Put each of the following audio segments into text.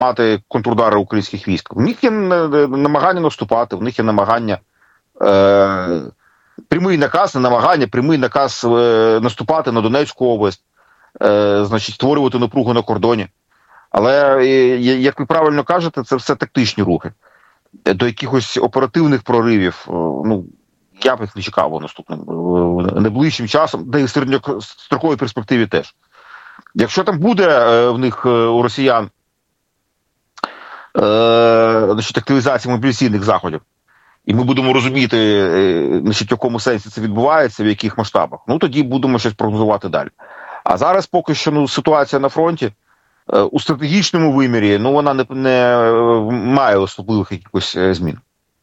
мати контрудари українських військ. В них є намагання наступати, в них є намагання, прямий наказ, не намагання, прямий наказ наступати на Донецьку область, значить, створювати напругу на кордоні. Але, як ви правильно кажете, це все тактичні рухи. До якихось оперативних проривів, ну, я б їх не чекав наступним найближчим часом, да і в середньостроковій перспективі теж. Якщо там буде в них, у росіян, значить, активізація мобілізаційних заходів, і ми будемо розуміти, значить, в якому сенсі це відбувається, в яких масштабах, ну тоді будемо щось прогнозувати далі. А зараз поки що, ну, ситуація на фронті у стратегічному вимірі, ну, вона не має особливих якихось змін.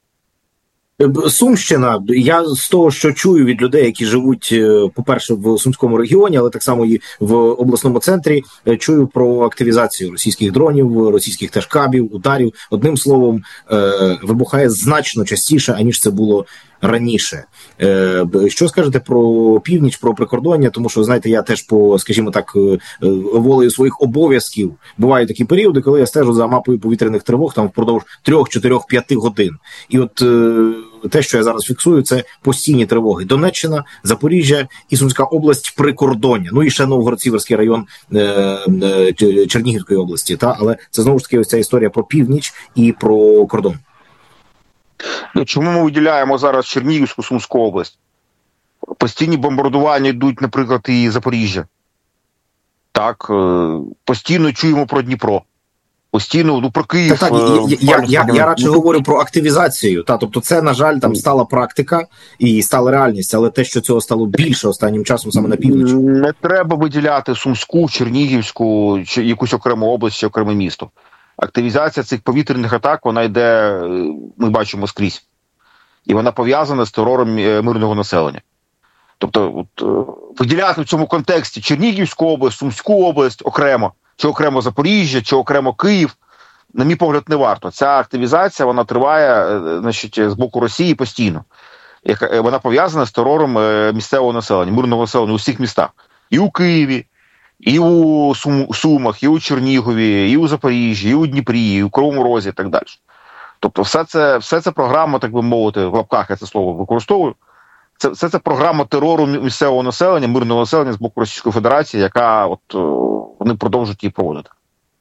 Сумщина, я з того, що чую від людей, які живуть, по-перше, в Сумському регіоні, але так само і в обласному центрі, чую про активізацію російських дронів, російських теж кабів, ударів. Одним словом, вибухає значно частіше, аніж це було раніше. Що скажете про північ, про прикордоння? Тому що, знаєте, я теж по, скажімо так, волею своїх обов'язків, бувають такі періоди, коли я стежу за мапою повітряних тривог там впродовж 3, 4, 5 годин. І от те, що я зараз фіксую, це постійні тривоги. Донеччина, Запоріжжя і Сумська область прикордоння. Ну і ще Новгород-Сіверський район Чернігівської області. Але це знову ж таки ось ця історія про північ і про кордон. Чому ми виділяємо зараз Чернігівську, Сумську область? Постійні бомбардування йдуть, наприклад, і Запоріжжя. Так, постійно чуємо про Дніпро. Постійно, ну, про Київ. Я радше говорю про активізацію. Тобто це, на жаль, там стала практика і стала реальність, але те, що цього стало більше останнім часом саме на півночі. Не треба виділяти Сумську, Чернігівську, чи якусь окрему область, чи окреме місто. Активізація цих повітряних атак, вона йде, ми бачимо, скрізь. І вона пов'язана з терором мирного населення. Тобто, виділяти в цьому контексті Чернігівську область, Сумську область окремо, чи окремо Запоріжжя, чи окремо Київ, на мій погляд, не варто. Ця активізація, вона триває, значить, з боку Росії постійно. Вона пов'язана з терором місцевого населення, мирного населення у всіх містах. І у Києві, і у Сумах, і у Чернігові, і у Запоріжжі, і у Дніпрі, і у Кривому Розі, і так далі. Тобто все це програма, так би мовити, в лапках я це слово використовую, все це програма терору місцевого населення, мирного населення з боку Російської Федерації, яка вони продовжують її проводити.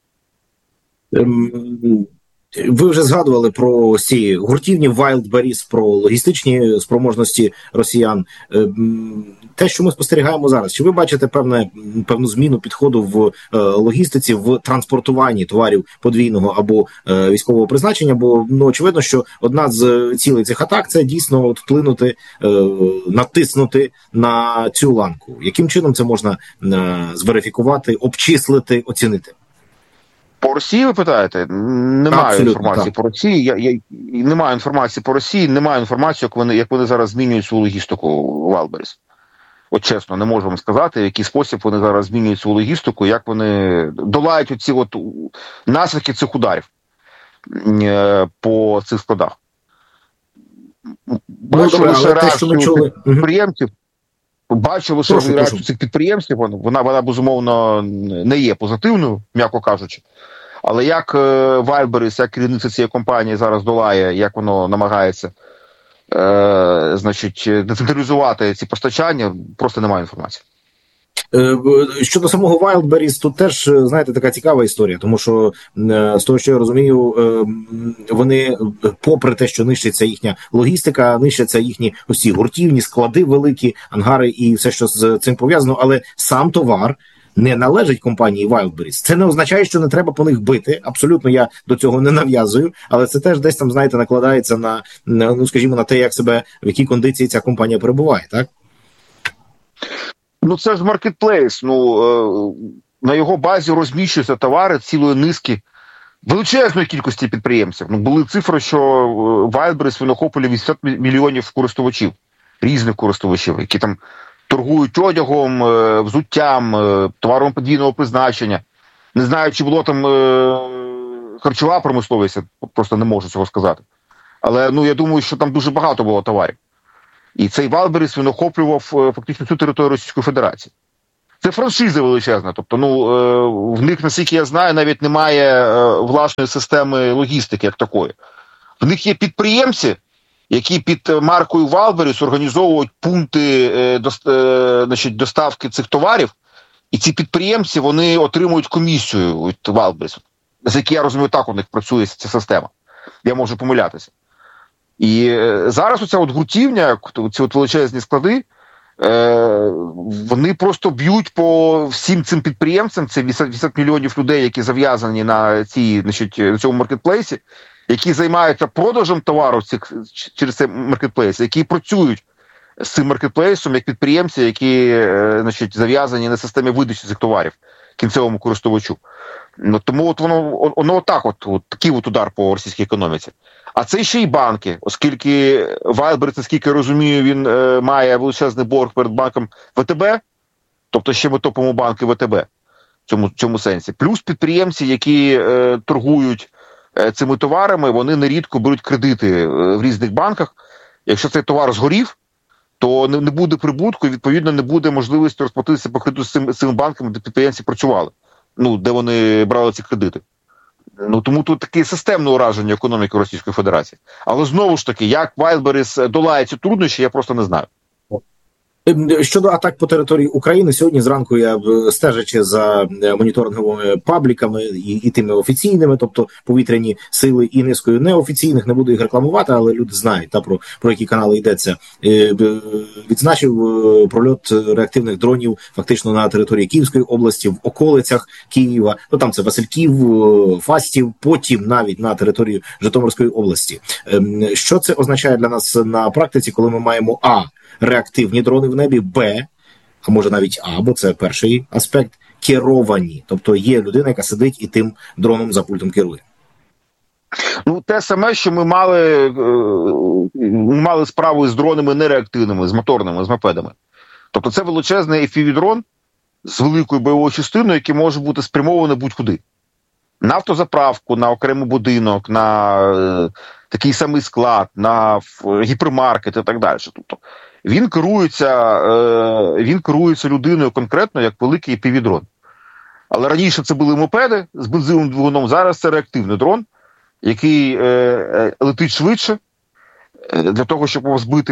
Ви вже згадували про ці гуртівні Wildberries, про логістичні спроможності росіян. Те, що ми спостерігаємо зараз, чи ви бачите певну зміну підходу в логістиці, в транспортуванні товарів подвійного або військового призначення? Бо очевидно, що одна з цілей цих атак – це дійсно вплинути, натиснути на цю ланку. Яким чином це можна зверифікувати, обчислити, оцінити? По Росії ви питаєте? Немає інформації по Росії. Немає інформації по Росії, немає інформації, як вони зараз змінюють свою логістику Wildberries. От чесно, не можу вам сказати, в який спосіб вони зараз змінюють свою логістику, як вони долають оці наслідки цих ударів по цих складах. Бачу лише реакцію підприємців. Бачу лише реакцію цих підприємців, вона безумовно не є позитивною, м'яко кажучи. Але як Wildberries, як керівниця цієї компанії зараз долає, як воно намагається значить, децентралізувати ці постачання, просто немає інформації. Щодо самого Wildberries, тут теж, знаєте, така цікава історія, тому що, з того, що я розумію, вони, попри те, що нищиться їхня логістика, нищаться їхні усі гуртівні, склади великі, ангари і все, що з цим пов'язано, але сам товар не належить компанії Wildberries. Це не означає, що не треба по них бити. Абсолютно я до цього не нав'язую, але це теж десь там, знаєте, накладається на, ну, скажімо, на те, як себе, в якій кондиції ця компанія перебуває, так? Ну, це ж маркетплейс. На його базі розміщуються товари цілої низки величезної кількості підприємців. Були цифри, що Wildberries винохопили 80 мільйонів користувачів, різних користувачів, які там торгують одягом, взуттям, товаром подвійного призначення. Не знаю, чи було там харчова промисловість, просто не можу цього сказати. Але, я думаю, що там дуже багато було товарів. І цей Wildberries він охоплював фактично всю територію Російської Федерації. Це франшиза величезна. Тобто, в них, наскільки я знаю, навіть немає власної системи логістики як такої. В них є підприємці, які під маркою Валберіс організовують пункти доставки цих товарів, і ці підприємці, вони отримують комісію від Валберіс. За які, я розумію, так у них працює ця система. Я можу помилятися. І зараз оця гуртівня, ці величезні склади, вони просто б'ють по всім цим підприємцям, це 80 мільйонів людей, які зав'язані на цьому маркетплейсі, які займаються продажем товару через цей маркетплейс, які працюють з цим маркетплейсом як підприємці, які зав'язані на системі видачі цих товарів кінцевому користувачу. Тому воно так, такий удар по російській економіці. А це ще й банки, оскільки Вайлберс, наскільки я розумію, він має величезний борг перед банком ВТБ, тобто ще ми топимо банки ВТБ в цьому сенсі. Плюс підприємці, які торгують цими товарами, вони нерідко беруть кредити в різних банках. Якщо цей товар згорів, то не буде прибутку і, відповідно, не буде можливості розплатитися по кредиту з цими банками, де підприємці працювали, де вони брали ці кредити. Тому тут таке системне ураження економіки Російської Федерації. Але знову ж таки, як Вайлберіс долає ці труднощі, я просто не знаю. Щодо атак по території України, сьогодні зранку я, стежачи за моніторинговими пабліками і тими офіційними, тобто повітряні сили, і низкою неофіційних, не буду їх рекламувати, але люди знають, про які канали йдеться, відзначив прольот реактивних дронів фактично на території Київської області, в околицях Києва, там це Васильків, Фастів, потім навіть на територію Житомирської області. Що це означає для нас на практиці, коли ми маємо реактивні дрони в небі, Б, а може навіть А, бо це перший аспект, керовані. Тобто є людина, яка сидить і тим дроном за пультом керує. Те саме, що ми мали справу з дронами нереактивними, з моторними, з мопедами. Тобто це величезний FPV-дрон з великою бойовою частиною, який може бути спрямований будь-куди. На автозаправку, на окремий будинок, на такий самий склад, на гіпермаркет і так далі. Тобто він керується людиною конкретно як великий FPV-дрон. Але раніше це були мопеди з бензиновим двигуном, зараз це реактивний дрон, який летить швидше. Для того, щоб його збити,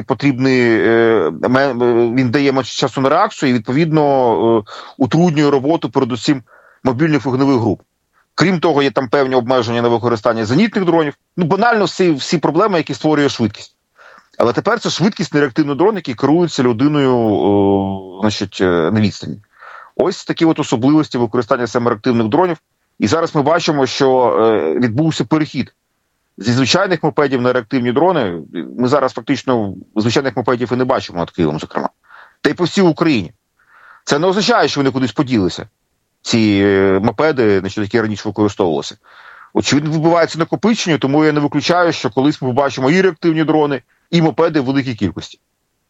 він дає менше часу на реакцію і, відповідно, утруднює роботу передусім мобільних вогневих груп. Крім того, є там певні обмеження на використання зенітних дронів. Банально всі проблеми, які створює швидкість. Але тепер це швидкісний реактивний дрон, який керується людиною на відстані. Ось такі особливості використання саме реактивних дронів. І зараз ми бачимо, що відбувся перехід зі звичайних мопедів на реактивні дрони. Ми зараз фактично звичайних мопедів і не бачимо над Києвом, зокрема. Та й по всій Україні. Це не означає, що вони кудись поділися. Ці мопеди, які раніше використовувалися. Очевидно, відбувається накопичення, тому я не виключаю, що колись ми побачимо і реактивні дрони, і мопеди в великій кількості.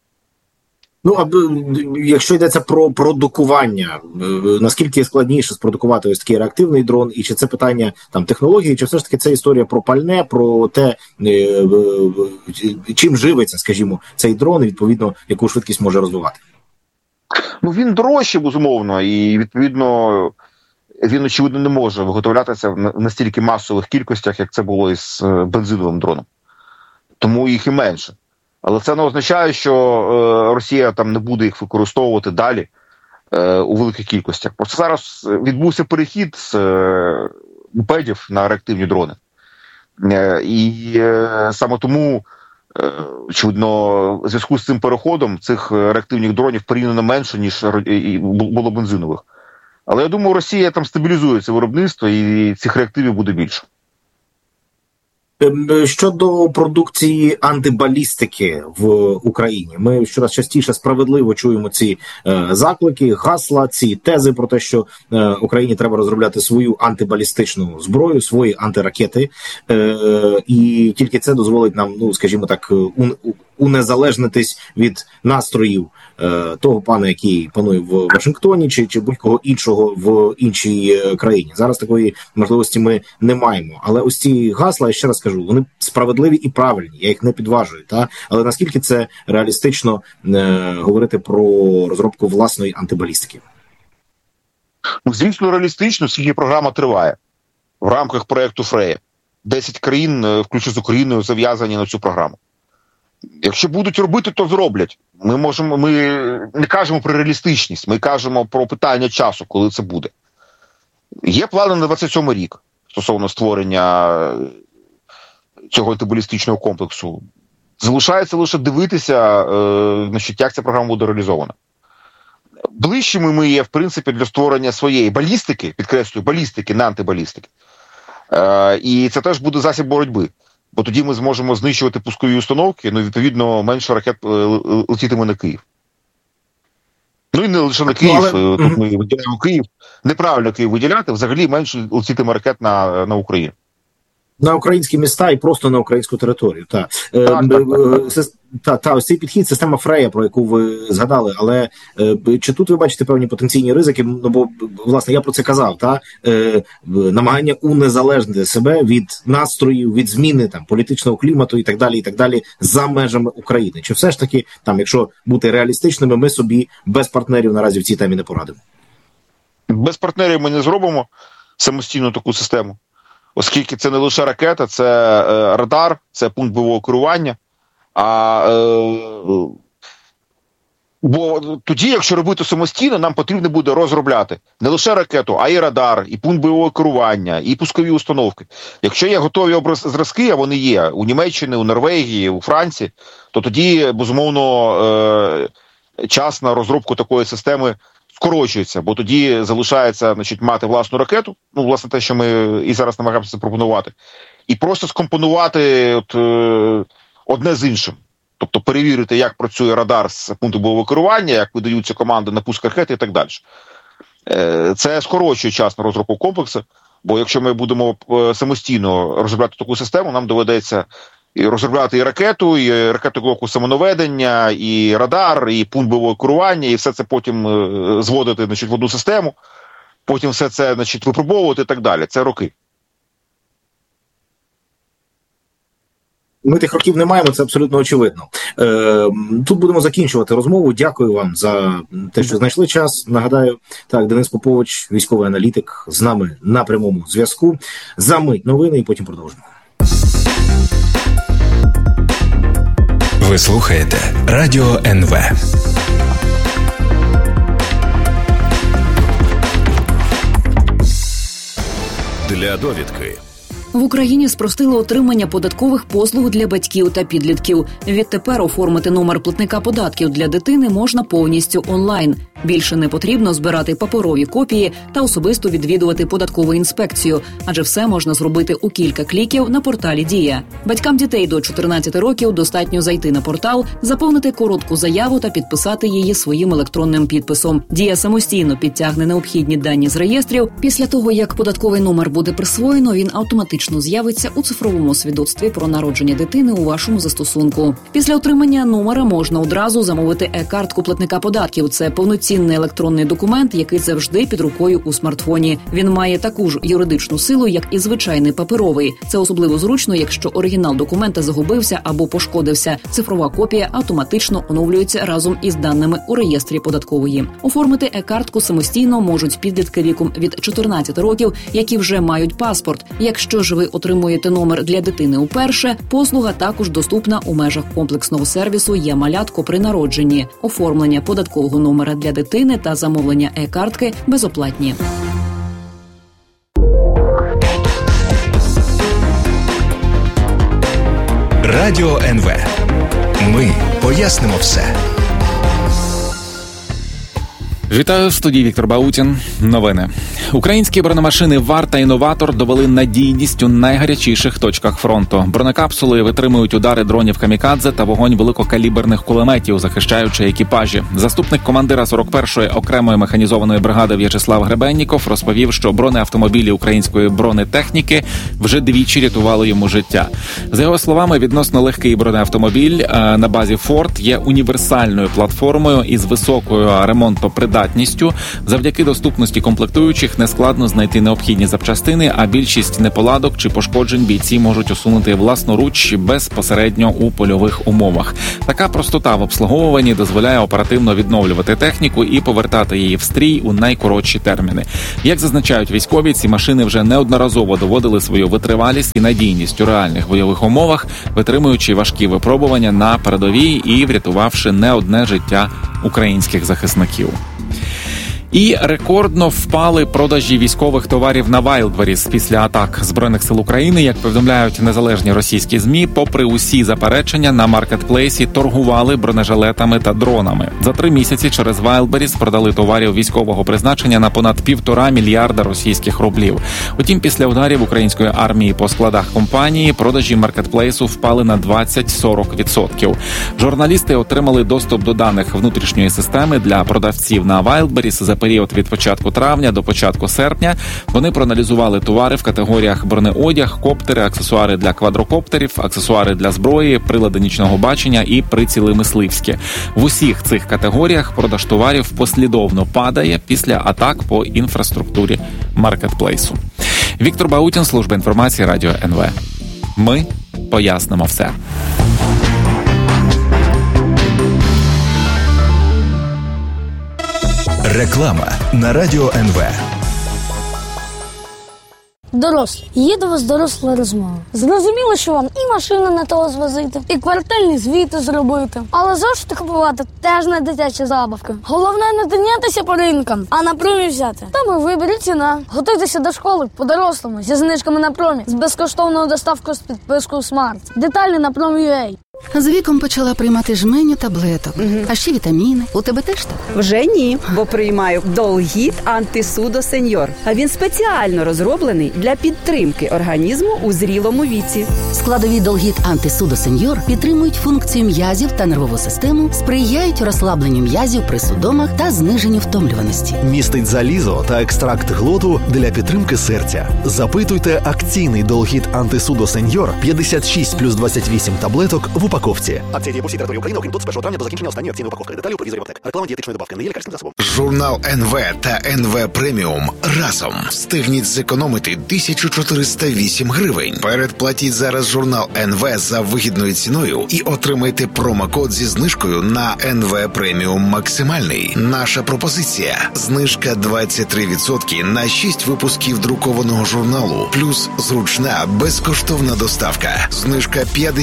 Якщо йдеться про продукування, наскільки складніше спродукувати ось такий реактивний дрон, і чи це питання технології, чи все ж таки це історія про пальне, про те, чим живиться, скажімо, цей дрон, і, відповідно, яку швидкість може розвивати? Він дорожчий, безумовно, і, відповідно, він, очевидно, не може виготовлятися в настільки масових кількостях, як це було із бензиновим дроном. Тому їх і менше. Але це не означає, що Росія не буде їх використовувати далі у великих кількостях. Просто зараз відбувся перехід з мопедів на реактивні дрони. І саме тому, очевидно, в зв'язку з цим переходом цих реактивних дронів порівняно менше, ніж було бензинових. Але я думаю, Росія стабілізує це виробництво і цих реактивів буде більше. Щодо продукції антибалістики в Україні, ми щораз частіше справедливо чуємо ці заклики, гасла, ці тези про те, що Україні треба розробляти свою антибалістичну зброю, свої антиракети, і тільки це дозволить нам, скажімо так, унезалежнитись від настроїв того пана, який панує в Вашингтоні, чи будь-кого іншого в іншій країні. Зараз такої можливості ми не маємо. Але ось ці гасла, я ще раз кажу, вони справедливі і правильні, я їх не підважую. Але наскільки це реалістично говорити про розробку власної антибалістики? Ну, звісно, реалістично, скільки програма триває. В рамках проєкту Фрея 10 країн, включно з Україною, зав'язані на цю програму. Якщо будуть робити, то зроблять. Ми не кажемо про реалістичність, ми кажемо про питання часу, коли це буде. Є плани на 27 рік стосовно створення цього антибалістичного комплексу. Залишається лише дивитися, як ця програма буде реалізована. Ближчими ми є, в принципі, для створення своєї балістики, підкреслюю, балістики, не антибалістики. І це теж буде засіб боротьби. Бо тоді ми зможемо знищувати пускові установки, відповідно, менше ракет летітиме на Київ. Ну і не лише на Київ, тут ми виділяємо Київ. Неправильно Київ виділяти, взагалі менше летітиме ракет на Україну. На українські міста і просто на українську територію. Ось цей підхід, система Фрея, про яку ви згадали, але чи тут ви бачите певні потенційні ризики? Ну, бо, власне, я про це казав, намагання унезалежнити себе від настроїв, від зміни політичного клімату і так далі, за межами України. Чи все ж таки, якщо бути реалістичними, ми собі без партнерів наразі в цій темі не порадимо? Без партнерів ми не зробимо самостійну таку систему. Оскільки це не лише ракета, це радар, це пункт бойового керування. Бо тоді, якщо робити самостійно, нам потрібно буде розробляти не лише ракету, а й радар, і пункт бойового керування, і пускові установки. Якщо є готові зразки, а вони є у Німеччині, у Норвегії, у Франції, то тоді, безумовно, час на розробку такої системи скорочується, бо тоді залишається, мати власну ракету, власне, те, що ми і зараз намагаємося запропонувати, і просто скомпонувати одне з іншим. Тобто перевірити, як працює радар з пункту бойового керування, як видаються команди на пуск ракети і так далі. Це скорочує час на розробку комплексу, бо якщо ми будемо самостійно розробляти таку систему, нам доведеться і розробляти і ракету блоку самонаведення, і радар, і пункт бойового керування, і все це потім зводити в одну систему, потім все це випробовувати і так далі. Це роки. Ми тих років не маємо, це абсолютно очевидно. Тут будемо закінчувати розмову. Дякую вам за те, що знайшли час. Нагадаю, Денис Попович, військовий аналітик, з нами на прямому зв'язку. За мить новини і потім продовжимо. Ви слухаєте Радіо НВ. Для довідки. В Україні спростили отримання податкових послуг для батьків та підлітків. Відтепер оформити номер платника податків для дитини можна повністю онлайн. Більше не потрібно збирати паперові копії та особисто відвідувати податкову інспекцію, адже все можна зробити у кілька кліків на порталі «Дія». Батькам дітей до 14 років достатньо зайти на портал, заповнити коротку заяву та підписати її своїм електронним підписом. «Дія» самостійно підтягне необхідні дані з реєстрів. Після того, як податковий номер буде присвоєно, він автоматично з'явиться у цифровому свідоцтві про народження дитини у вашому застосунку. Після отримання номера можна одразу замовити е-картку платника податків. Це повноцінний електронний документ, який завжди під рукою у смартфоні. Він має таку ж юридичну силу, як і звичайний паперовий. Це особливо зручно, якщо оригінал документа загубився або пошкодився. Цифрова копія автоматично оновлюється разом із даними у реєстрі податкової. Оформити е-картку самостійно можуть підлітки віком від 14 років, які вже мають паспорт. Якщо ж ви отримуєте номер для дитини уперше, послуга також доступна у межах комплексного сервісу «Є-малятко» при народженні. Оформлення податкового номера для дитини та замовлення е-картки безоплатні. Радіо НВ. Ми пояснимо все. Вітаю, в студії Віктор Баутін. Новини. Українські бронемашини «Вар» та «Інноватор» довели надійність у найгарячіших точках фронту. Бронекапсули витримують удари дронів «Камікадзе» та вогонь великокаліберних кулеметів, захищаючи екіпажі. Заступник командира 41-ї окремої механізованої бригади В'ячеслав Гребенніков розповів, що бронеавтомобілі української бронетехніки вже двічі рятували йому життя. За його словами, відносно легкий бронеавтомобіль на базі «Форд» є універсальною платформою із високою ремонтопридатністю придатністю. Завдяки доступності комплектуючих нескладно знайти необхідні запчастини, а більшість неполадок чи пошкоджень бійці можуть усунути власноруч безпосередньо у польових умовах. Така простота в обслуговуванні дозволяє оперативно відновлювати техніку і повертати її в стрій у найкоротші терміни. Як зазначають військові, ці машини вже неодноразово доводили свою витривалість і надійність у реальних бойових умовах, витримуючи важкі випробування на передовій і врятувавши не одне життя українських захисників. І рекордно впали продажі військових товарів на Wildberries після атак Збройних сил України. Як повідомляють незалежні російські ЗМІ, попри усі заперечення, на маркетплейсі торгували бронежилетами та дронами. За 3 місяці через Wildberries продали товарів військового призначення на понад 1,5 мільярда російських рублів. Утім, після ударів української армії по складах компанії продажі маркетплейсу впали на 20-40%. Журналісти отримали доступ до даних внутрішньої системи для продавців на Wildberries за період від початку травня до початку серпня. Вони проаналізували товари в категоріях бронеодяг, коптери, аксесуари для квадрокоптерів, аксесуари для зброї, прилади нічного бачення і приціли мисливські. В усіх цих категоріях продаж товарів послідовно падає після атак по інфраструктурі маркетплейсу. Віктор Баутін, служба інформації, Радіо НВ. Ми пояснимо все. Реклама на Радіо НВ. Дорослі. Є до вас доросла розмова. Зрозуміло, що вам і машину не того звозити, і квартальні звіти зробити. Але зошити купувати теж не дитячі забавки. Головне не тинятися по ринкам, а на промі взяти. Там і виберіть ціна. Готуйтеся до школи по-дорослому, зі знижками на промі, з безкоштовною доставкою з підпискою Smart. Деталі на Prom.ua. З віком почала приймати жменю таблеток, а ще вітаміни. У тебе теж так? Вже ні, бо приймаю Долгіт Антисудо Сеньор. А він спеціально розроблений для підтримки організму у зрілому віці. Складові Долгіт Антисудо Сеньор підтримують функцію м'язів та нервову систему, сприяють розслабленню м'язів при судомах та зниженню втомлюваності. Містить залізо та екстракт глоту для підтримки серця. Запитуйте акційний Долгіт Антисудо Сеньор 56+28 таблеток в упаковці. Акція діє по всій території України, окрім тут, з 1 травня до закінчення останньої акційної упаковки. Деталі у провізорі аптек. Реклама дієтичної добавки не є лікарським засобом. Журнал НВ та НВ Преміум разом встигніть зекономити 1408 гривень. Передплатіть зараз журнал НВ за вигідною ціною і отримайте промокод зі знижкою на НВ Преміум Максимальний. Наша пропозиція – знижка 23% на 6 випусків друкованого журналу, плюс зручна безкоштовна доставка. Знижка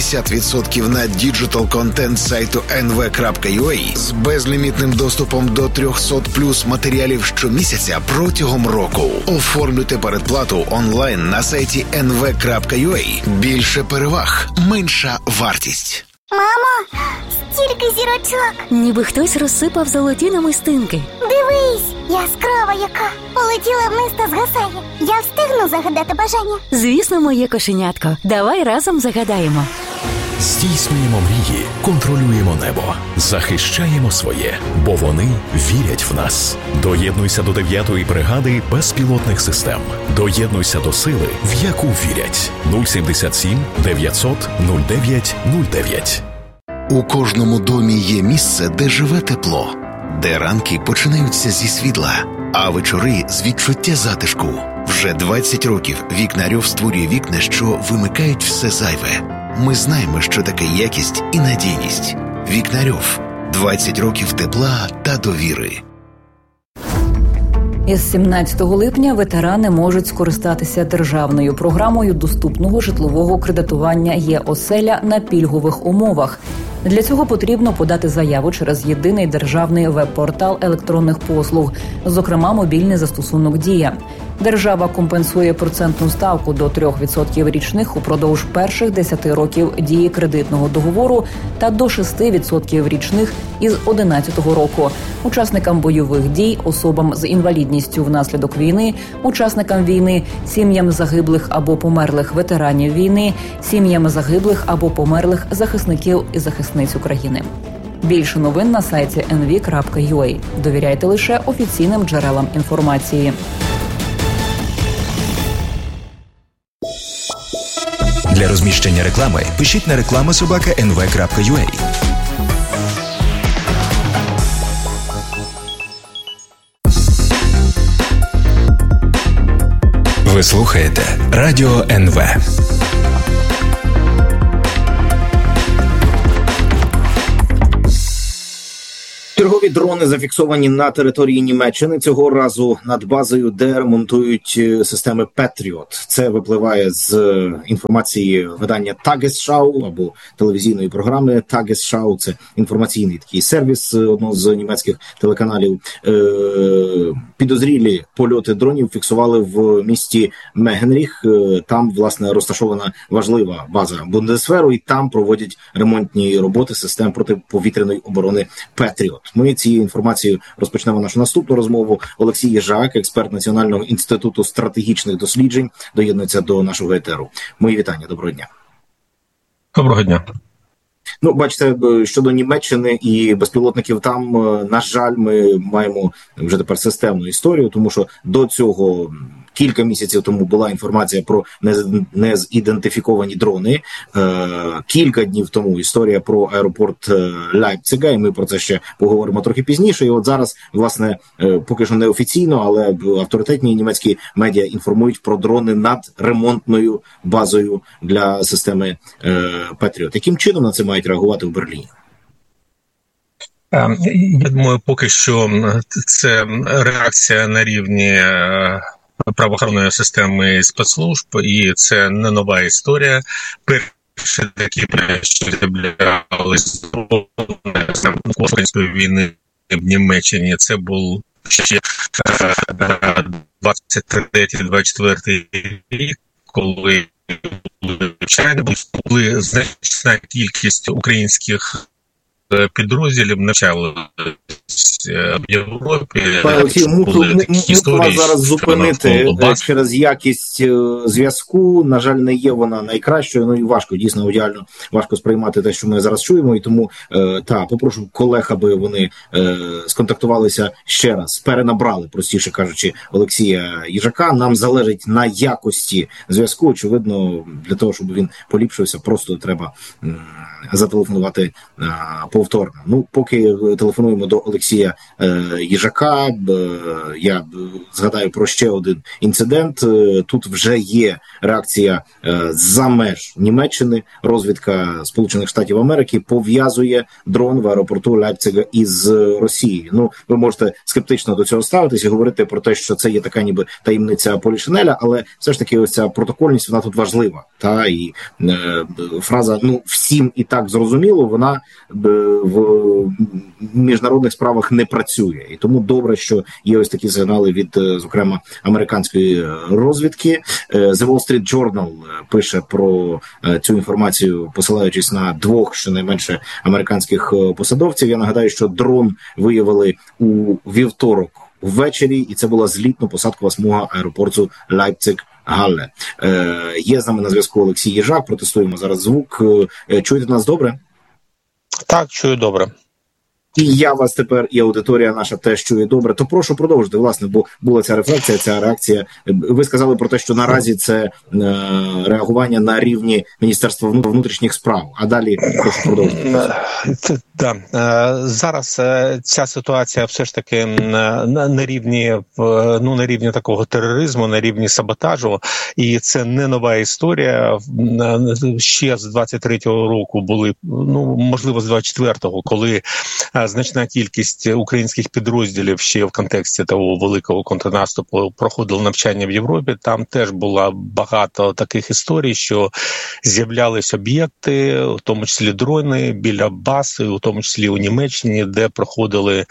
50% на діджитал-контент сайту nv.ua з безлімітним доступом до 300+ матеріалів щомісяця протягом року. Оформлюйте передплату онлайн на сайті nv.ua. Більше переваг, менша вартість. Мамо, стільки зірочок. Ніби хтось розсипав золоті намистинки. Дивись, яскрава яка. Полетіла вниз та згасає. Я встигну загадати бажання? Звісно, моє кошенятко. Давай разом загадаємо. Здійснюємо мрії, контролюємо небо, захищаємо своє, бо вони вірять в нас. Доєднуйся до 9-ї бригади безпілотних систем. Доєднуйся до сили, в яку вірять. 077 900 09 09. У кожному домі є місце, де живе тепло, де ранки починаються зі світла, а вечори з відчуття затишку. Вже 20 років Вікнарьов створює вікна, що вимикають все зайве. Ми знаємо, що таке якість і надійність. Вікнарьов. 20 років тепла та довіри. Із 17 липня ветерани можуть скористатися державною програмою доступного житлового кредитування «Є-оселя» на пільгових умовах. Для цього потрібно подати заяву через єдиний державний веб-портал електронних послуг, зокрема мобільний застосунок «Дія». Держава компенсує процентну ставку до 3% річних упродовж перших 10 років дії кредитного договору та до 6% річних із 2011 року. Учасникам бойових дій, особам з інвалідністю внаслідок війни, учасникам війни, сім'ям загиблих або померлих ветеранів війни, сім'ям загиблих або померлих захисників і захисниць України. Більше новин на сайті nv.ua. Довіряйте лише офіційним джерелам інформації. Для розміщення реклами пишіть на reklama@nv.ua. Ви слухаєте Радіо НВ. Чергові дрони зафіксовані на території Німеччини, цього разу над базою, де ремонтують системи Patriot. Це випливає з інформації видання Tagesschau або телевізійної програми Tagesschau. Це інформаційний такий сервіс одного з німецьких телеканалів. Підозрілі польоти дронів фіксували в місті Мегенріх. Там, власне, розташована важлива база Бундесверу, і там проводять ремонтні роботи систем протиповітряної оборони Patriot. Ми цією інформацією розпочнемо нашу наступну розмову. Олексій Їжак, експерт Національного інституту стратегічних досліджень, доєднується до нашого етеру. Мої вітання, доброго дня. Доброго дня. Ну, бачите, щодо Німеччини і безпілотників там, на жаль, ми маємо вже тепер системну історію, тому що до цього кілька місяців тому була інформація про незідентифіковані дрони. Кілька днів тому історія про аеропорт Лейпцига, і ми про це ще поговоримо трохи пізніше. І от зараз, власне, поки що неофіційно, але авторитетні німецькі медіа інформують про дрони над ремонтною базою для системи Patriot. Яким чином на це мають реагувати в Берліні? Я думаю, поки що це реакція на рівні правоохоронної системи спецслужб, і це не нова історія. Перші такі що з'являлися української війни в Німеччині, це був ще 23-24 рік, коли були значна кількість українських підрозділів навчали в Європі. Олексій, мушу вас зараз зупинити через якість зв'язку. На жаль, не є вона найкращою, ну і важко, дійсно, аудіально важко сприймати те, що ми зараз чуємо, і тому попрошу колег, аби вони сконтактувалися ще раз, перенабрали, простіше кажучи, Олексія Їжака. Нам залежить на якості зв'язку, очевидно, для того, щоб він поліпшився, просто треба зателефонувати повторно. Ну, поки телефонуємо до Олексія Їжака, я згадаю про ще один інцидент. Тут вже є реакція за меж Німеччини. Розвідка Сполучених Штатів Америки пов'язує дрон в аеропорту Лейпцига із Росією. Ну, ви можете скептично до цього ставитися і говорити про те, що це є така ніби таємниця Полішинеля, але все ж таки ось ця протокольність, вона тут важлива. І фраза «ну, всім і так зрозуміло», вона в міжнародних справах не працює. І тому добре, що є ось такі сигнали від, зокрема, американської розвідки. The Wall Street Journal пише про цю інформацію, посилаючись на двох, щонайменше, американських посадовців. Я нагадаю, що дрон виявили у вівторок ввечері, і це була злітно-посадкова смуга аеропорту Лейпциг-Галле. Є з нами на зв'язку Олексій Їжак, протестуємо зараз звук. Чуєте нас добре? Так, чую добре. І я вас тепер, і аудиторія наша теж чує добре. То прошу продовжити, власне, бо була ця рефлексія, ця реакція. Ви сказали про те, що наразі це реагування на рівні Міністерства внутрішніх справ. А далі прошу продовжити. Так, зараз ця ситуація все ж таки на рівні такого тероризму, на рівні саботажу. І це не нова історія. Ще з 23-го року були, можливо, з 24-го, коли значна кількість українських підрозділів ще в контексті того великого контрнаступу проходили навчання в Європі. Там теж було багато таких історій, що з'являлись об'єкти, в тому числі дрони, біля бази, у тому числі у Німеччині, де проходили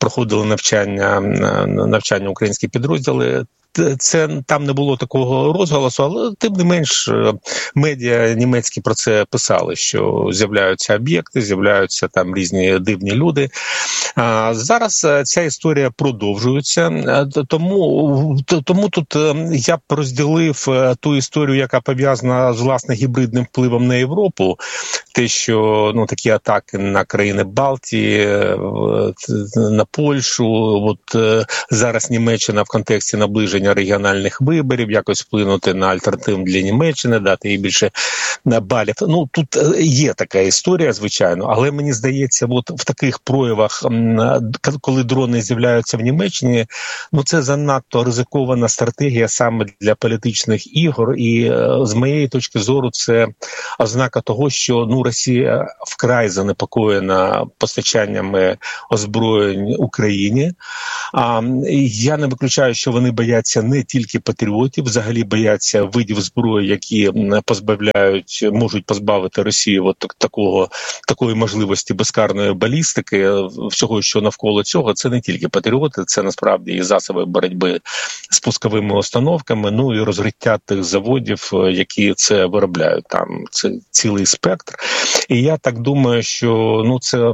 навчання українські підрозділи. Це там не було такого розголосу, але тим не менш медіа німецькі про це писали, що з'являються об'єкти, з'являються там різні дивні люди. Зараз ця історія продовжується, тому тут я б розділив ту історію, яка пов'язана з власне гібридним впливом на Європу, те, що такі атаки на країни Балтії, на Польщу, зараз Німеччина в контексті наближення наближення регіональних виборів, якось вплинути на альтернативу для Німеччини, дати їй більше балів. Ну, тут є така історія, звичайно, але мені здається, от в таких проявах, коли дрони з'являються в Німеччині, ну це занадто ризикована стратегія саме для політичних ігор, і з моєї точки зору це ознака того, що ну Росія вкрай занепокоєна постачаннями озброєнь Україні. Я не виключаю, що вони бояться не тільки патріотів, взагалі бояться видів зброї, які можуть позбавити Росію от такої можливості безкарної балістики. Всього, що навколо цього, це не тільки патріоти, це насправді і засоби боротьби з пусковими установками, ну і розгриття тих заводів, які це виробляють. Там це цілий спектр. І я так думаю, що ну це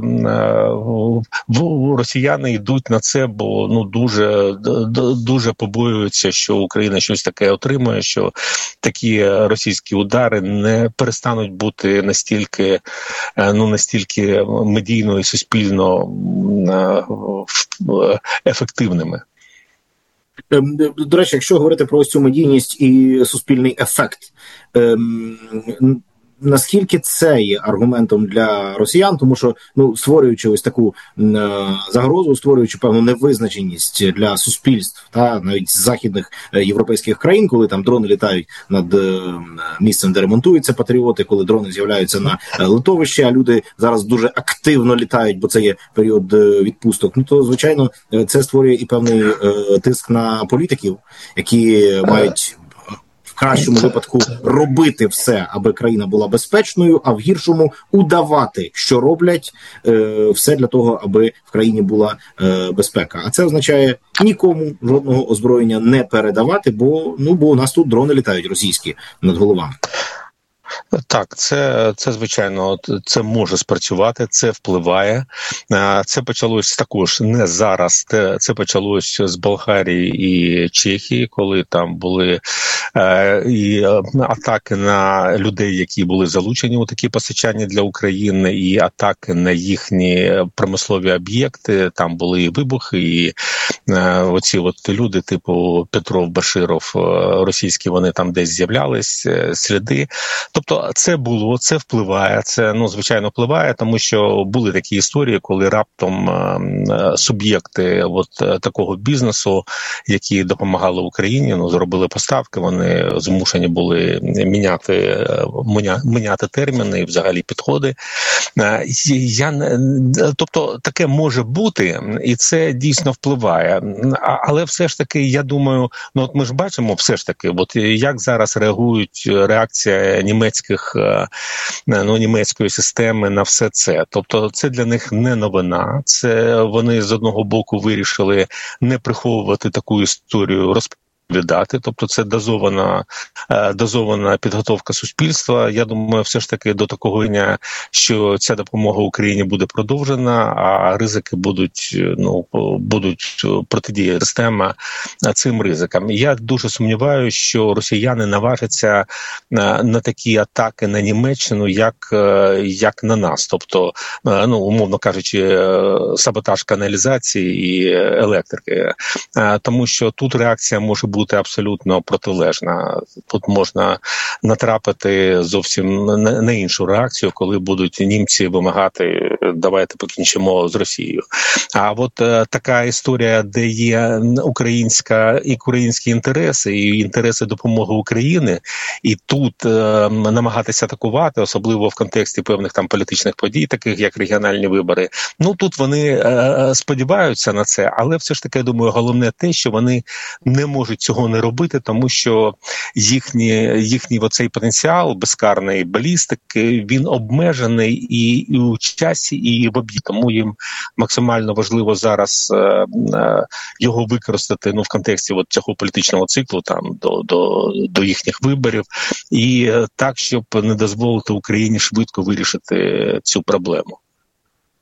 росіяни йдуть на це, бо ну дуже побоюються, що Україна щось таке отримує, що такі російські удари не перестануть бути настільки медійно і суспільно ефективними. До речі, якщо говорити про ось цю медійність і суспільний ефект, наскільки це є аргументом для росіян, тому що, ну, створюючи ось таку загрозу, створюючи певну невизначеність для суспільств, та навіть з західних європейських країн, коли там дрони літають над місцем, де ремонтуються патріоти, коли дрони з'являються на литовищі, а люди зараз дуже активно літають, бо це є період відпусток, ну то, звичайно, це створює і певний тиск на політиків, які мають в кращому випадку робити все, аби країна була безпечною, а в гіршому удавати, що роблять все для того, аби в країні була безпека. А це означає нікому жодного озброєння не передавати, бо у нас тут дрони літають російські над головами. Так, це звичайно, це може спрацювати, це впливає. Це почалось також не зараз, це почалось з Болгарії і Чехії, коли там були і атаки на людей, які були залучені у такі постачання для України, і атаки на їхні промислові об'єкти. Там були і вибухи, і оці от люди, типу Петров, Баширов, російські, вони там десь з'являлись, сліди. Тобто це було, це впливає, це, ну, звичайно, впливає, тому що були такі історії, коли раптом суб'єкти от такого бізнесу, які допомагали Україні, ну, зробили поставки, вони змушені були міняти терміни і взагалі підходи. Тобто таке може бути, і це дійсно впливає. Але все ж таки, я думаю, ну от ми ж бачимо все ж таки, от як зараз реакція німецької системи на все це. Тобто це для них не новина. Це вони з одного боку вирішили не приховувати таку історію, розповідати. Тобто це дозована підготовка суспільства. Я думаю, все ж таки до такого рівня, що ця допомога Україні буде продовжена, а ризики будуть протидія система цим ризикам. Я дуже сумніваюся, що росіяни наважаться на такі атаки на Німеччину, як на нас. Тобто, умовно кажучи, саботаж каналізації і електрики. Тому що тут реакція може бути абсолютно протилежна. Тут можна натрапити зовсім на іншу реакцію, коли будуть німці вимагати давайте покінчимо з Росією. А от така історія, де є українські інтереси і інтереси допомоги України, і тут намагатися атакувати, особливо в контексті певних там політичних подій, таких як регіональні вибори. Ну тут вони сподіваються на це, але все ж таки, я думаю, головне те, що вони не можуть цього не робити, тому що їхній оцей потенціал безкарної балістики, він обмежений і у часі, і в об'єкті. Тому їм максимально важливо зараз його використати в контексті от цього політичного циклу там до їхніх виборів, і так, щоб не дозволити Україні швидко вирішити цю проблему.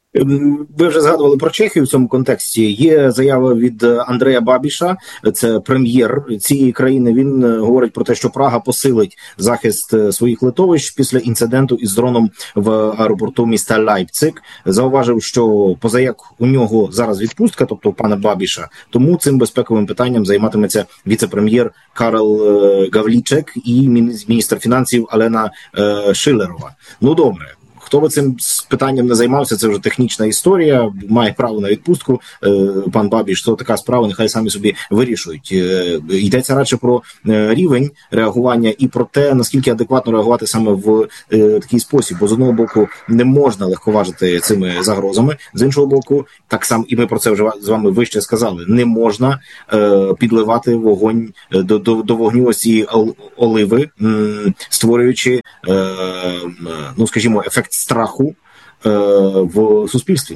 Ви вже згадували про Чехію в цьому контексті. Є заява від Андрея Бабіша, це прем'єр цієї країни. Він говорить про те, що Прага посилить захист своїх литовищ після інциденту із дроном в аеропорту міста Лейпциг. Зауважив, що позаяк у нього зараз відпустка, тобто у пана Бабіша, тому цим безпековим питанням займатиметься віце-прем'єр Карл Гавлічек і міністр фінансів Алена Шилерова. Ну добре. Хто би цим питанням не займався, це вже технічна історія, має право на відпустку, пан Бабіш, то така справа, нехай самі собі вирішують. Йдеться радше про рівень реагування і про те, наскільки адекватно реагувати саме в такий спосіб. Бо з одного боку не можна легковажити цими загрозами, з іншого боку, так само, і ми про це вже з вами вище сказали, не можна підливати вогонь до вогню ось цієї оливи, створюючи, ну скажімо, ефект страху в суспільстві.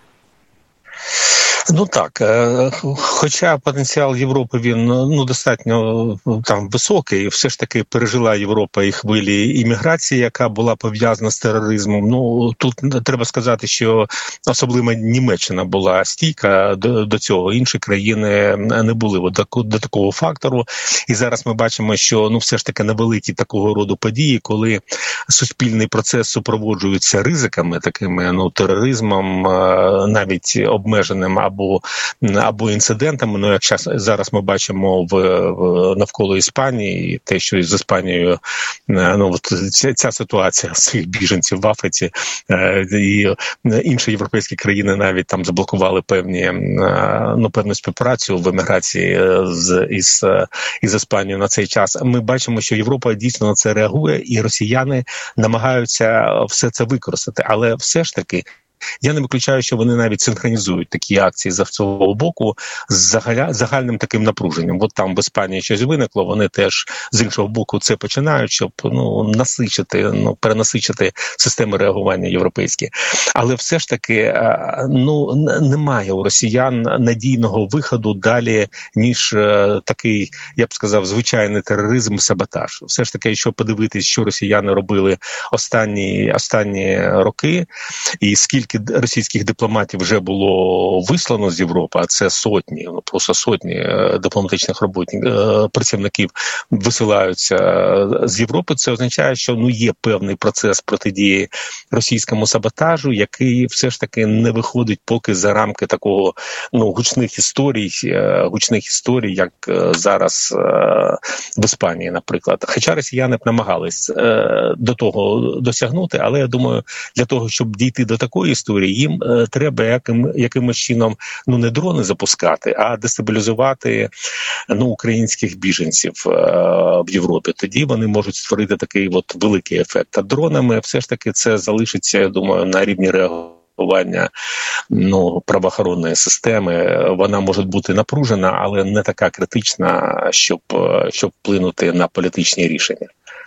Ну так, хоча потенціал Європи, він достатньо там високий, все ж таки пережила Європа і хвилі імміграції, яка була пов'язана з тероризмом. Ну, тут треба сказати, що особливо Німеччина була стійка до цього, інші країни не були до такого фактору. І зараз ми бачимо, що все ж таки невеликі такого роду події, коли суспільний процес супроводжується ризиками такими, тероризмом, навіть обмеженим або інцидентами, як зараз ми бачимо навколо Іспанії, те, що з Іспанією, ця ситуація своїх біженців в Африці, і інші європейські країни навіть там заблокували певну співпрацю в еміграції із Іспанією на цей час. Ми бачимо, що Європа дійсно на це реагує, і росіяни намагаються все це використати, але все ж таки я не виключаю, що вони навіть синхронізують такі акції з свого боку з загальним таким напруженням. От там в Іспанії щось виникло, вони теж з іншого боку це починають, щоб перенасичити системи реагування європейські. Але все ж таки немає у росіян надійного виходу далі, ніж такий, я б сказав, звичайний тероризм, саботаж. Все ж таки, якщо подивитись, що росіяни робили останні роки, і скільки російських дипломатів вже було вислано з Європи, а це сотні, просто сотні дипломатичних працівників висилаються з Європи, це означає, що є певний процес протидії російському саботажу, який все ж таки не виходить поки за рамки такого гучних історій, як зараз в Іспанії, наприклад. Хоча росіяни б намагались до того досягнути, але я думаю, для того, щоб дійти до такої історії, їм треба якимось чином не дрони запускати, а дестабілізувати українських біженців в Європі. Тоді вони можуть створити такий великий ефект. А дронами все ж таки це залишиться, я думаю, на рівні реагування правоохоронної системи. Вона може бути напружена, але не така критична, щоб вплинути на політичні рішення.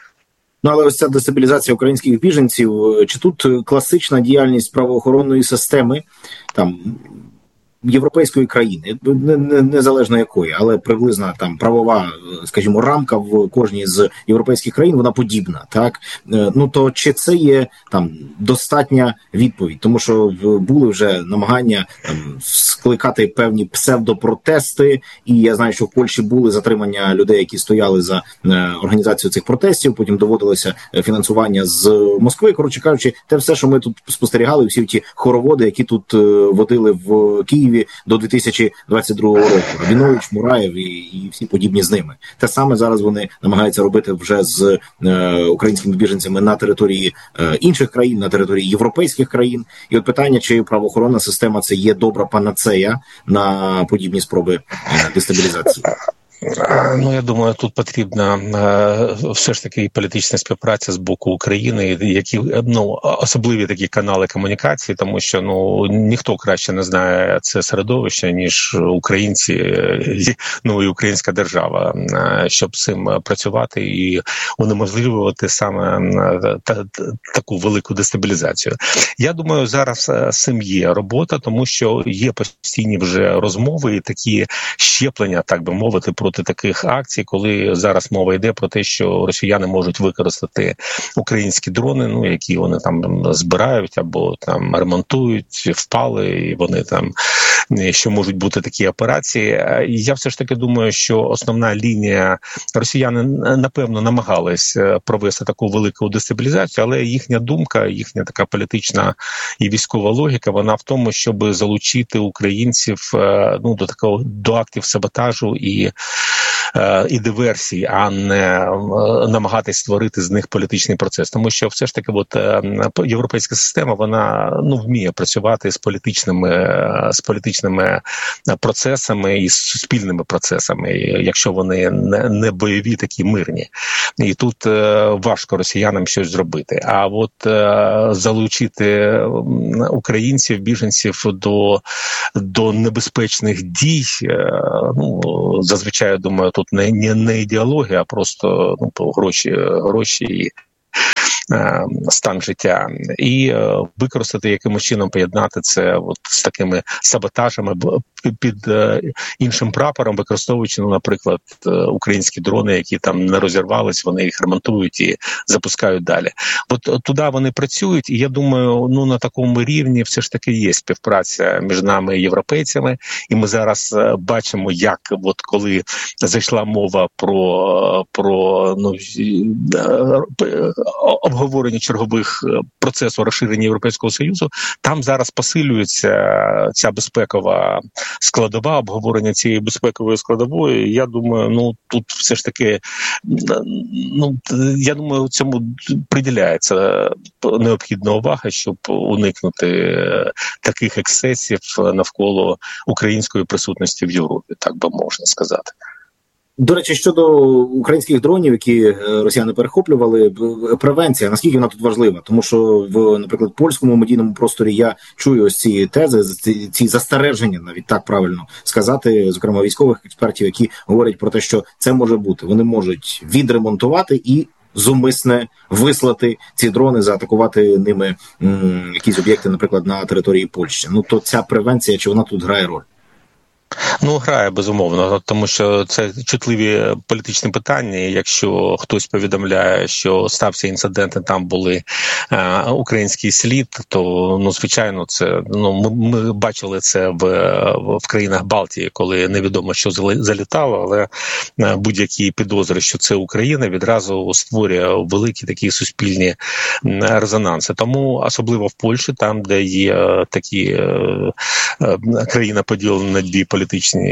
Але ось ця дестабілізація українських біженців, чи тут класична діяльність правоохоронної системи, там, європейської країни, незалежно якої, але приблизна там правова, скажімо, рамка в кожній з європейських країн, вона подібна, так? То чи це є там достатня відповідь? Тому що були вже намагання скликати певні псевдопротести, і я знаю, що в Польщі були затримання людей, які стояли за організацію цих протестів, потім доводилося фінансування з Москви. Коротше кажучи, те все, що ми тут спостерігали, всі ті хороводи, які тут водили в Києві до 2022 року. Рабінович, Мураєв і всі подібні з ними. Те саме зараз вони намагаються робити вже з українськими біженцями на території інших країн, на території європейських країн. І от питання, чи правоохоронна система це є добра панацея на подібні спроби дестабілізації? Я думаю, тут потрібна все ж таки політична співпраця з боку України, які особливі такі канали комунікації, тому що ніхто краще не знає це середовище, ніж українці, і українська держава, щоб з цим працювати і унеможливувати саме таку велику дестабілізацію. Я думаю, зараз з цим є робота, тому що є постійні вже розмови і такі щеплення, так би мовити, проти бути таких акцій, коли зараз мова йде про те, що росіяни можуть використати українські дрони, які вони там збирають або там ремонтують, впали, і вони там, що можуть бути такі операції. Я все ж таки думаю, що основна лінія, росіяни, напевно, намагались провести таку велику дестабілізацію, але їхня думка, їхня така політична і військова логіка, вона в тому, щоб залучити українців до актів саботажу і диверсій, а не намагатись створити з них політичний процес. Тому що все ж таки європейська система, вона вміє працювати з політичними процесами і з суспільними процесами, якщо вони не бойові, такі мирні. І тут важко росіянам щось зробити. А от залучити українців, біженців до небезпечних дій, зазвичай, я думаю, тут не ідеологія, а просто гроші і стан життя. І використати якимось чином, поєднати це з такими саботажами під іншим прапором, використовуючи, наприклад, українські дрони, які там не розірвались, вони їх ремонтують і запускають далі. От туди вони працюють, і я думаю, на такому рівні все ж таки є співпраця між нами і європейцями, і ми зараз бачимо, як коли зайшла мова про обговорення чергових процесу розширення Європейського Союзу, там зараз посилюється ця безпекова складова, обговорення цієї безпекової складової. Я думаю, тут все ж таки, я думаю, цьому приділяється необхідна увага, щоб уникнути таких ексцесів навколо української присутності в Європі, так би можна сказати. До речі, щодо українських дронів, які росіяни перехоплювали, превенція, наскільки вона тут важлива? Тому що наприклад, польському медійному просторі я чую ось ці тези, ці застереження, навіть так правильно сказати, зокрема військових експертів, які говорять про те, що це може бути. Вони можуть відремонтувати і зумисне вислати ці дрони, заатакувати ними якісь об'єкти, наприклад, на території Польщі. То ця превенція, чи вона тут грає роль? Грає, безумовно, тому що це чутливі політичні питання, і якщо хтось повідомляє, що стався інцидент, і там були український слід, то, звичайно, це, ми бачили це в країнах Балтії, коли невідомо, що залітало, але будь-які підозри, що це Україна, відразу створює великі такі суспільні резонанси. Тому, особливо в Польщі, там, де є такі країна поділена на дві політичні,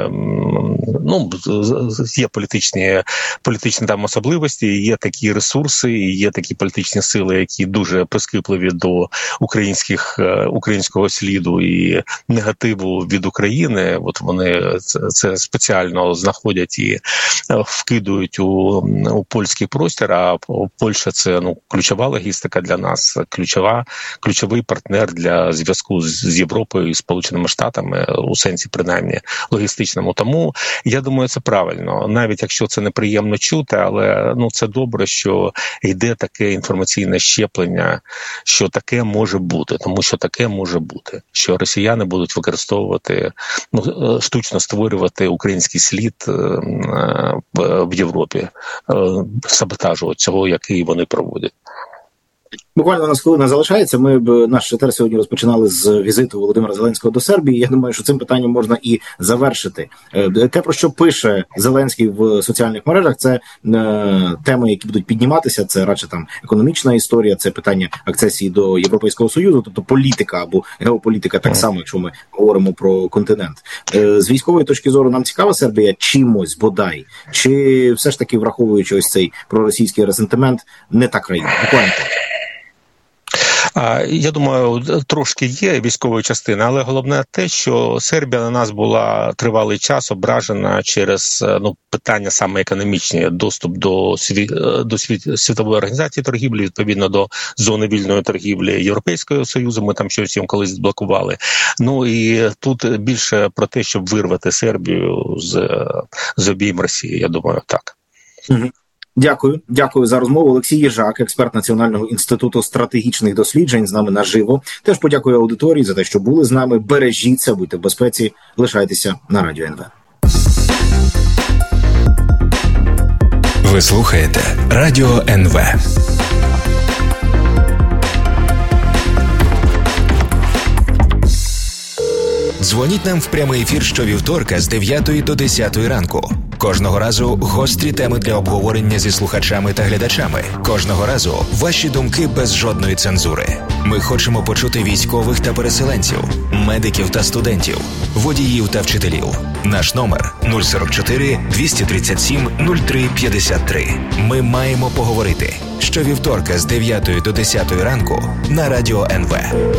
є політичні там особливості, є такі ресурси, і є такі політичні сили, які дуже прискіпливі до українського сліду і негативу від України. От вони це спеціально знаходять і вкидують у польський простір, а Польща – це ключова логістика для нас, ключовий партнер для зв'язку з Європою і Сполученими Штатами, у сенсі принаймні логістичному. Тому я думаю, це правильно, навіть якщо це неприємно чути, але це добре, що йде таке інформаційне щеплення, що таке може бути, тому що таке може бути, що росіяни будуть використовувати, штучно створювати український слід в Європі, саботажу цього, який вони проводять. Буквально у нас хвилина залишається. Ми наш етер сьогодні розпочинали з візиту Володимира Зеленського до Сербії. Я думаю, що цим питанням можна і завершити. Те, про що пише Зеленський в соціальних мережах, це теми, які будуть підніматися. Це радше там економічна історія, це питання акцесії до Європейського Союзу, тобто політика або геополітика так само, якщо ми говоримо про континент. З військової точки зору нам цікава Сербія чимось, бодай? Чи все ж таки, враховуючи ось цей проросійський ресентимент, не та країна? Буквально. Я думаю, трошки є військової частини, але головне те, що Сербія на нас була тривалий час ображена через питання саме економічні, доступ до світової організації торгівлі, відповідно до зони вільної торгівлі Європейського Союзу, ми там щось їм колись блокували. І тут більше про те, щоб вирвати Сербію з обійм Росії, я думаю, так. Дякую за розмову. Олексій Єжак, експерт Національного інституту стратегічних досліджень, з нами наживо. Теж подякую аудиторії за те, що були з нами. Бережіться, будьте в безпеці, лишайтеся на Радіо НВ. Ви слухаєте Радіо НВ. Дзвоніть нам в прямий ефір щовівторка з 9 до 10 ранку. Кожного разу гострі теми для обговорення зі слухачами та глядачами. Кожного разу ваші думки без жодної цензури. Ми хочемо почути військових та переселенців, медиків та студентів, водіїв та вчителів. Наш номер 044 237 03 53. Ми маємо поговорити. Щовівторка з 9 до 10 ранку на Радіо НВ.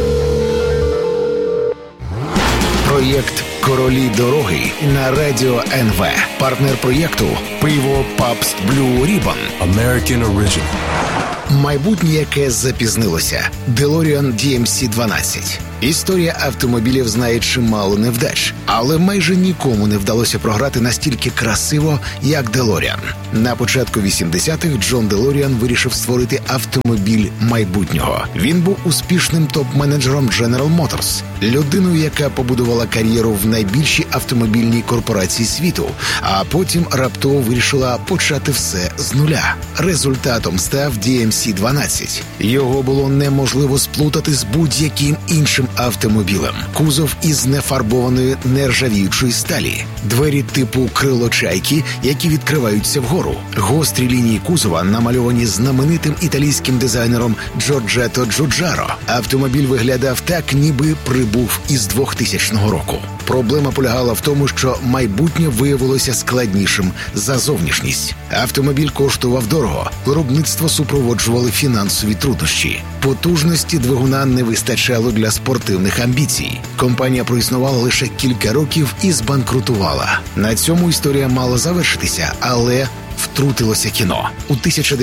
Проєкт «Королі дороги» на Радіо НВ. Партнер проєкту «Пиво Pabst Blue Ribbon». American Original. Майбутнє, яке запізнилося. DeLorean DMC-12. Історія автомобілів знає чимало невдач, але майже нікому не вдалося програти настільки красиво, як DeLorean. На початку 80-х Джон DeLorean вирішив створити автомобіль майбутнього. Він був успішним топ-менеджером General Motors, людиною, яка побудувала кар'єру в найбільшій автомобільній корпорації світу, а потім раптово вирішила почати все з нуля. Результатом став DMC-12. Його було неможливо сплутати з будь-яким іншим автомобілем. Кузов із нефарбованої нержавіючої сталі. Двері типу крило чайки, які відкриваються вгору. Гострі лінії кузова намальовані знаменитим італійським дизайнером Джорджето Джуджаро. Автомобіль виглядав так, ніби прибув із 2000 року. Проблема полягала в тому, що майбутнє виявилося складнішим за зовнішність. Автомобіль коштував дорого, виробництво супроводжували фінансові труднощі. Потужності двигуна не вистачало для спортивних амбіцій. Компанія проіснувала лише кілька років і збанкрутувала. На цьому історія мала завершитися, але втрутилося кіно. У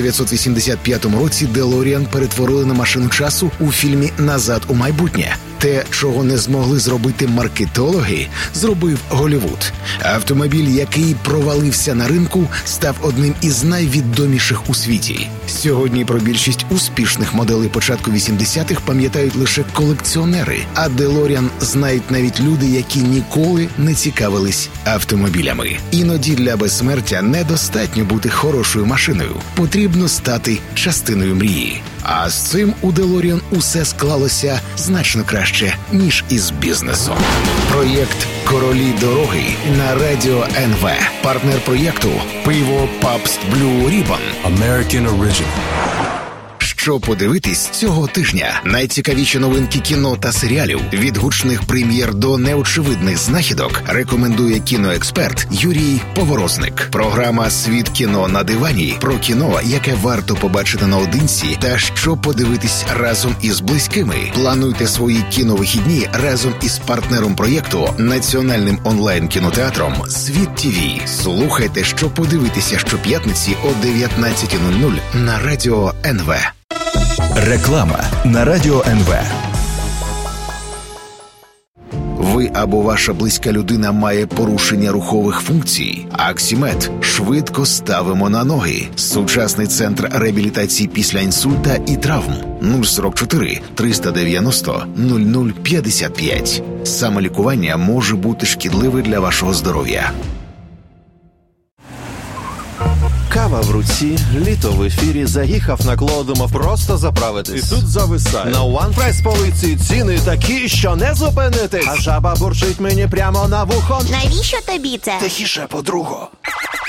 1985 році DeLorean перетворили на машину часу у фільмі «Назад у майбутнє». Те, чого не змогли зробити маркетологи, зробив Голлівуд. Автомобіль, який провалився на ринку, став одним із найвідоміших у світі. Сьогодні про більшість успішних моделей початку 80-х пам'ятають лише колекціонери, а DeLorean знають навіть люди, які ніколи не цікавились автомобілями. Іноді для безсмертя недостатньо бути хорошою машиною. Потрібно стати частиною мрії. А з цим у DeLorean усе склалося значно краще, ніж із бізнесом. Проєкт «Королі дороги» на Радіо НВ. Партнер проєкту «Пиво Pabst Blue Ribbon». American Original. Що подивитись цього тижня? Найцікавіші новинки кіно та серіалів, від гучних прем'єр до неочевидних знахідок, рекомендує кіноексперт Юрій Поворозник. Програма «Світ кіно на дивані» про кіно, яке варто побачити наодинці та що подивитись разом із близькими. Плануйте свої кіновихідні разом із партнером проєкту, національним онлайн-кінотеатром «Світ ТВ». Слухайте, що подивитися щоп'ятниці о 19:00 на Радіо НВ. Реклама на Радіо НВ. Ви або ваша близька людина має порушення рухових функцій? Аксімед. Швидко ставимо на ноги. Сучасний центр реабілітації після інсульта і травм. 044 390 0055. Самолікування може бути шкідливе для вашого здоров'я. Кава в руці, літо в ефірі, заїхав на Кло, думав просто заправитись. І тут зависає. На One Price полиці ціни такі, що не зупинитись. А жаба бурчить мені прямо на вухо. Навіщо тобі це? Тихіше, подруго.